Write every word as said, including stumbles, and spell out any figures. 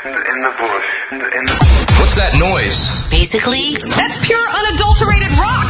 in the bush. In the... What's that noise? Basically, that's pure unadulterated rock.